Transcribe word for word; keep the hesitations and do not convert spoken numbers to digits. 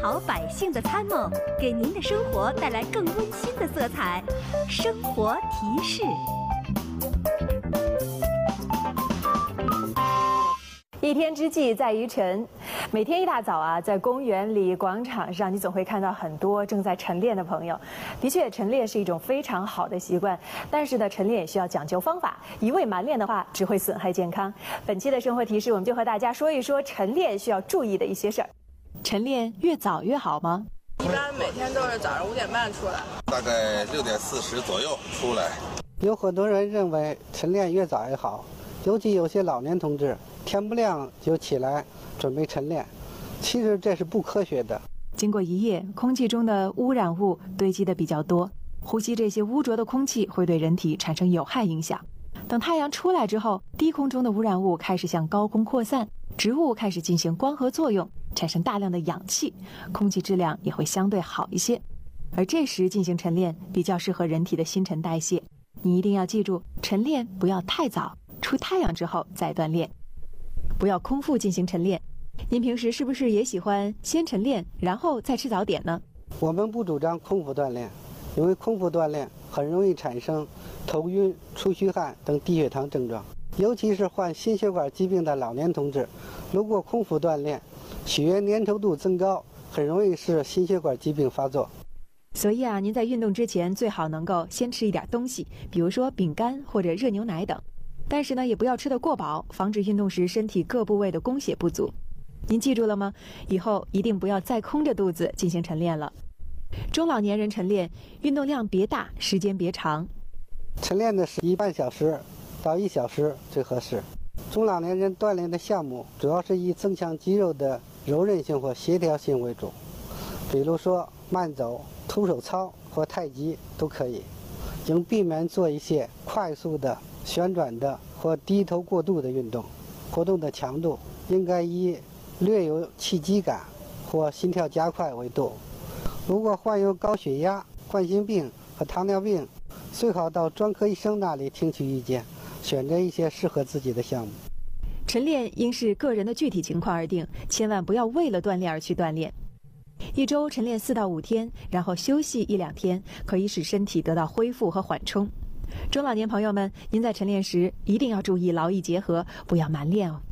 好百姓的参谋，给您的生活带来更温馨的色彩。生活提示。 一天之计在于晨，每天一大早啊，在公园里、广场上，你总会看到很多正在晨练的朋友。的确，晨练是一种非常好的习惯，但是呢，晨练也需要讲究方法，一味蛮练的话，只会损害健康。本期的生活提示，我们就和大家说一说晨练需要注意的一些事儿。晨练越早越好吗？ 一般每天都是早上五点半出来， 大概六点四十左右出来。 有很多人认为晨练越早越好，尤其有些老年同志，天不亮就起来准备晨练，其实这是不科学的。 经过一夜，空气中的污染物堆积的比较多，呼吸这些污浊的空气会对人体产生有害影响。等太阳出来之后，低空中的污染物开始向高空扩散，植物开始进行光合作用，产生大量的氧气，空气质量也会相对好一些。而这时进行晨练比较适合人体的新陈代谢。你一定要记住，晨练不要太早，出太阳之后再锻炼，不要空腹进行晨练。您平时是不是也喜欢先晨练，然后再吃早点呢？ 我们不主张空腹锻炼，因为空腹锻炼很容易产生头晕、出虚汗等低血糖症状，尤其是患心血管疾病的老年同志，如果空腹锻炼，血液粘稠度增高，很容易使心血管疾病发作。 所以啊，您在运动之前最好能够先吃一点东西，比如说饼干或者热牛奶等。但是呢，也不要吃得过饱，防止运动时身体各部位的供血不足。您记住了吗？以后一定不要再空着肚子进行晨练了。中老年人晨练，运动量别大，时间别长。 晨练的是一半小时到一小时最合适。中老年人锻炼的项目主要是以增强肌肉的柔韧性或协调性为主，比如说慢走、徒手操或太极都可以，应避免做一些快速的、旋转的或低头过度的运动。活动的强度应该以略有气机感或心跳加快为度。如果患有高血压、冠心病和糖尿病，最好到专科医生那里听取意见，选择一些适合自己的项目。 晨练应视个人的具体情况而定，千万不要为了锻炼而去锻炼。一周晨练四到五天，然后休息一两天，可以使身体得到恢复和缓冲。中老年朋友们，您在晨练时一定要注意劳逸结合，不要蛮练哦。